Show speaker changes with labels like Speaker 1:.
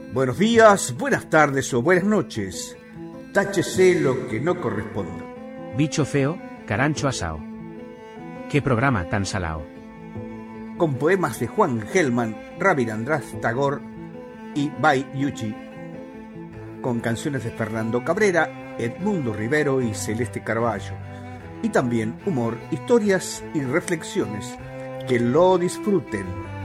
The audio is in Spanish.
Speaker 1: Buenos días, buenas tardes o buenas noches. Táchese lo que no corresponda.
Speaker 2: Bicho feo, carancho asao. Qué programa tan salao.
Speaker 1: Con poemas de Juan Gelman, Rabindranath Tagore y Bai Yuchi. Con canciones de Fernando Cabrera, Edmundo Rivero y Celeste Carballo. Y también humor, historias y reflexiones. Que lo disfruten.